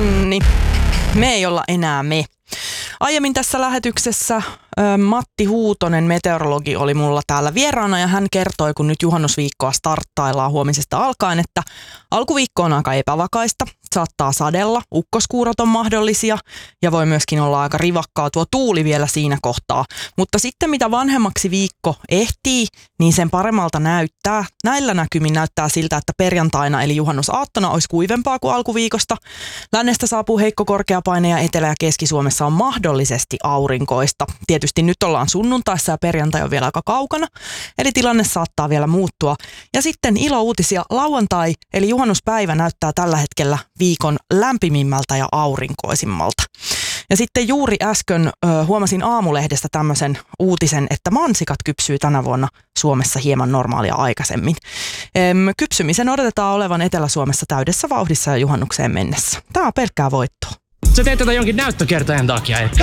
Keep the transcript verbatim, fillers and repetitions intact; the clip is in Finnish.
Nonni, me ei olla enää me. Aiemmin tässä lähetyksessä ö, Matti Huutonen, meteorologi, oli mulla täällä vieraana ja hän kertoi, kun nyt juhannusviikkoa starttaillaan huomisesta alkaen, että alkuviikko on aika epävakaista, saattaa sadella, ukkoskuurot on mahdollisia ja voi myöskin olla aika rivakkaa tuo tuuli vielä siinä kohtaa. Mutta sitten mitä vanhemmaksi viikko ehtii, niin sen paremmalta näyttää. Näillä näkymin näyttää siltä, että perjantaina eli juhannusaattona olisi kuivempaa kuin alkuviikosta. Lännestä saapuu heikko korkeapaine ja Etelä- ja Keski-Suomessa on mahdollisesti aurinkoista. Tietysti nyt ollaan sunnuntaissa ja perjantai on vielä aika kaukana, eli tilanne saattaa vielä muuttua. Ja sitten ilouutisia, lauantai eli juhannuspäivä näyttää tällä hetkellä viikon lämpimimmältä ja aurinkoisimmalta. Ja sitten juuri äsken ö, huomasin Aamulehdestä tämmöisen uutisen, että mansikat kypsyy tänä vuonna Suomessa hieman normaalia aikaisemmin. Ehm, kypsymisen odotetaan olevan Etelä-Suomessa täydessä vauhdissa ja juhannukseen mennessä. Tämä on pelkkää voittoa. Sä teet tätä jonkin näyttökertojen takia, että